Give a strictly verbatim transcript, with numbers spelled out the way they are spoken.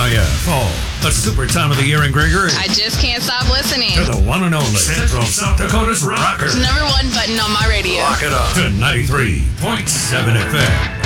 Oh, yeah, fall. The super time of the year in Gregory. I just can't stop listening. To the one and only Central South Dakota's rocker. Number one button on my radio. Rock it up to ninety-three point seven F M.